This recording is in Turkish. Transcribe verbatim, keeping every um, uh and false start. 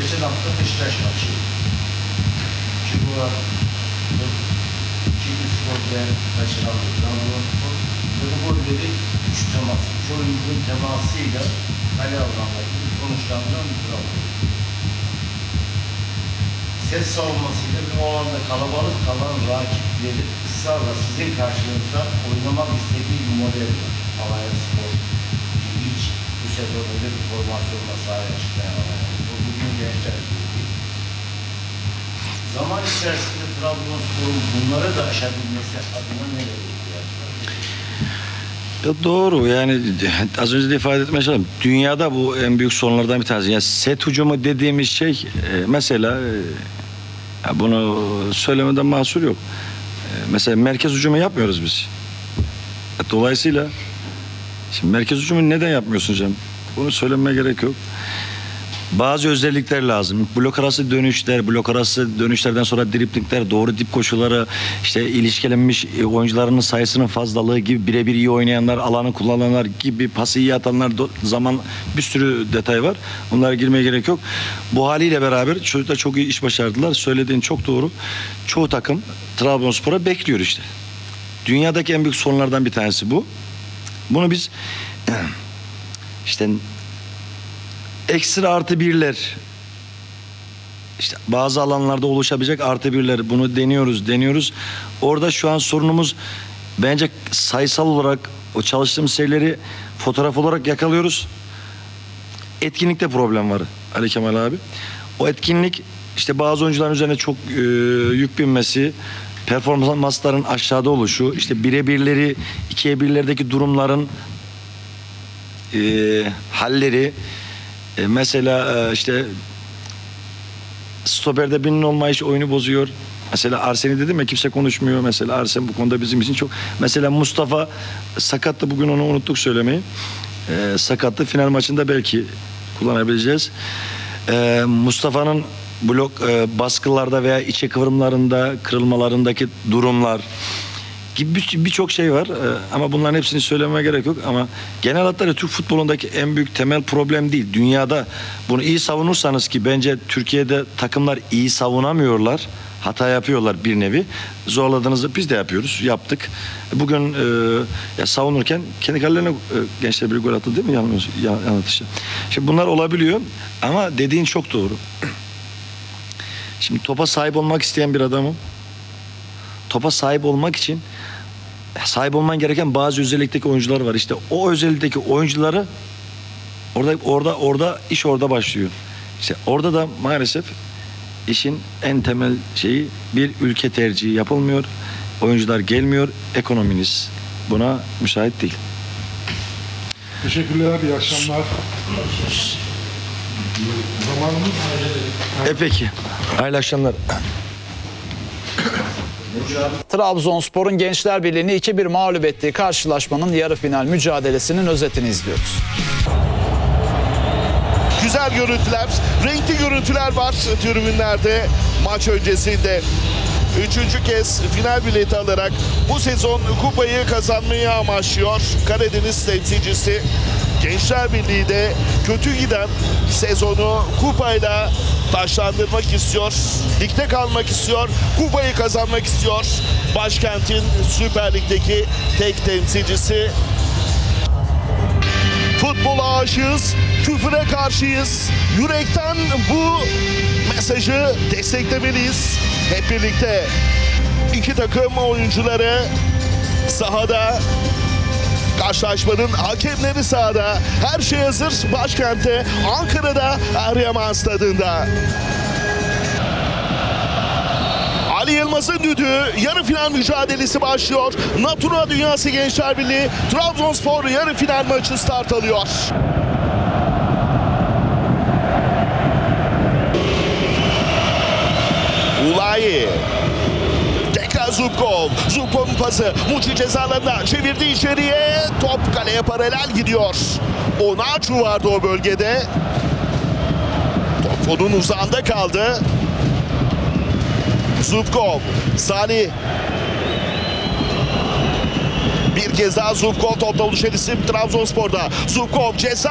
geçen hafta Beşiktaş maçı. Çıkılar, Çiğli Spor ve Taşınalı, Trabzonspor ve bu golleri üç temas, üç oyuncunun temasıyla kale alanındaki sonuçlandıran bir Trabzon. Ses savunmasıyla ve o anda kalabalık kalan rakipleri ısrarla sizin karşınızda oynamak istediği bir model var. Alanya Spor hiç bu sezon öyle bir formasyonla sahaya çıkmayan bu bugün gençler gibi. Zaman içerisinde Trabzonspor'un bunları da aşabilmesi adına neler ihtiyaç var? Ya doğru, yani az önce de ifade etmeye çalıştım. Dünyada bu en büyük sorunlardan bir tanesi. Yani set hücumu dediğimiz şey e, mesela e, bunu söylemeden mahsur yok. E, mesela merkez hücumu yapmıyoruz biz. E, dolayısıyla şimdi merkez hücumu neden yapmıyorsun canım? Bunu söylemeye gerek yok. Bazı özellikler lazım. Blok arası dönüşler, blok arası dönüşlerden sonra driplingler, doğru dip koşuları, işte ilişkilenmiş oyuncuların sayısının fazlalığı gibi, birebir iyi oynayanlar, alanı kullananlar gibi, pası iyi atanlar, zaman, bir sürü detay var. Bunlara girmeye gerek yok. Bu haliyle beraber çocuklar çok iyi iş başardılar. Söylediğin çok doğru. Çoğu takım Trabzonspor'a bekliyor işte. Dünyadaki en büyük sorunlardan bir tanesi bu. Bunu biz işte ekstra artı birler, işte bazı alanlarda oluşabilecek artı birler, bunu deniyoruz deniyoruz. Orada şu an sorunumuz bence sayısal olarak o çalıştığımız şeyleri fotoğraf olarak yakalıyoruz. Etkinlikte problem var Ali Kemal abi. O etkinlik işte bazı oyuncuların üzerine çok e, yük binmesi, performansların aşağıda oluşu, işte birebirleri, ikiye birlerdeki durumların e, halleri. E mesela e, işte stoperde binin olmayış oyunu bozuyor. Mesela Arsen'i dedim ya, kimse konuşmuyor. Mesela Arsen bu konuda bizim için çok. Mesela Mustafa sakattı, bugün onu unuttuk söylemeyi. E, sakattı, final maçında belki kullanabileceğiz. E, Mustafa'nın blok e, baskılarda veya içe kıvrımlarında, kırılmalarındaki durumlar gibi birçok şey var ee, ama bunların hepsini söylememe gerek yok. Ama genel hatlarıyla Türk futbolundaki en büyük temel problem değil. Dünyada bunu iyi savunursanız, ki bence Türkiye'de takımlar iyi savunamıyorlar. Hata yapıyorlar bir nevi. Zorladığınızda biz de yapıyoruz. Yaptık. Bugün e, ya savunurken kendi kalelerine e, gençler bir gol attı değil mi? Yanlış yanlış. Şimdi bunlar olabiliyor ama dediğin çok doğru. Şimdi topa sahip olmak isteyen bir adamım. Topa sahip olmak için sahip olman gereken bazı özellikteki oyuncular var. İşte o özellikteki oyuncuları orada orada orada iş orada başlıyor. İşte orada da maalesef işin en temel şeyi, bir ülke tercihi yapılmıyor. Oyuncular gelmiyor. Ekonominiz buna müsait değil. Teşekkürler, iyi akşamlar. Zamanımız E peki. Hayırlı akşamlar. Trabzonspor'un Gençler Birliği'ni iki bir mağlup ettiği karşılaşmanın yarı final mücadelesinin özetini izliyoruz. Güzel görüntüler, renkli görüntüler var tribünlerde maç öncesinde. Üçüncü kez final bileti alarak bu sezon kupayı kazanmayı amaçlıyor Karadeniz temsilcisi. Gençler Birliği de kötü giden sezonu kupayla taşlandırmak istiyor. Ligde kalmak istiyor. Kupayı kazanmak istiyor. Başkentin Süper Lig'deki tek temsilcisi. Futbola aşığız, küfüre karşıyız. Yürekten bu mesajı desteklemeliyiz. Hep birlikte iki takım oyuncuları sahada, karşılaşmanın hakemleri sahada. Her şey hazır başkentte, Ankara'da Eryaman Stadı'nda. Ali Yılmaz'ın düdüğü, yarı final mücadelesi başlıyor. Natura Dünyası Gençler Birliği Trabzonspor yarı final maçı start alıyor. Ulayi. Tekrar Zubkov. Zubkov'un pası Muçi cezalarına çevirdi içeriye. Top kaleye paralel gidiyor. Onaçu vardı o bölgede. Top onun uzağında kaldı. Zubkov. Salih. Bir kez daha Zubkov topla buluşan isim Trabzonspor'da. Zubkov ceza